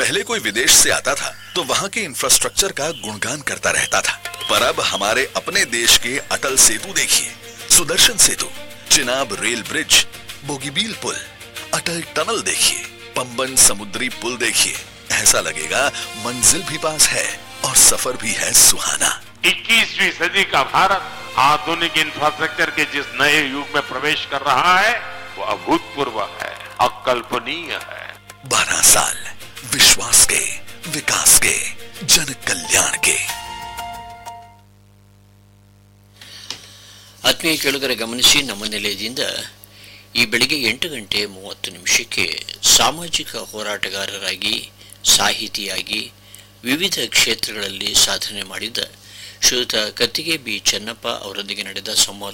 पहले कोई विदेश से आता था तो वहाँ के इंफ्रास्ट्रक्चर का गुणगान करता रहता था, पर अब हमारे अपने देश के अटल सेतु देखिए, सुदर्शन सेतु, चिनाब रेल ब्रिज, बोगीबील पुल, अटल टनल देखिए, पंबन समुद्री पुल देखिए। ऐसा लगेगा मंजिल भी पास है और सफर भी है सुहाना। 21वीं सदी का भारत आधुनिक इंफ्रास्ट्रक्चर के जिस नए युग में प्रवेश कर रहा है वो अभूतपूर्व है, अकल्पनीय है। 12 साल विश्वास के, विकास के, जन कल्याण के। ಆತ್ಮೀಯ ಕೇಳುಗರೆ ಗಮನಿಸಿ, ನಮ್ಮ ನಿಲಯದಿಂದ ಈ ಬೆಳಿಗ್ಗೆ 8:30 ಸಾಮಾಜಿಕ ಹೋರಾಟಗಾರರಾಗಿ, ಸಾಹಿತಿಯಾಗಿ ವಿವಿಧ ಕ್ಷೇತ್ರಗಳಲ್ಲಿ ಸಾಧನೆ ಮಾಡಿದ ಶ್ರೀಯುತ ಕತ್ತಿಗೆ ಬಿ ಚೆನ್ನಪ್ಪ ಅವರೊಂದಿಗೆ ನಡೆದ ಸಂವಾದ